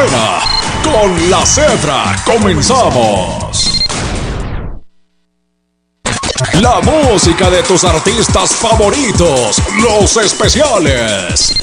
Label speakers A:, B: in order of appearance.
A: buena. Con la Cedra comenzamos. La música de tus artistas favoritos, los especiales.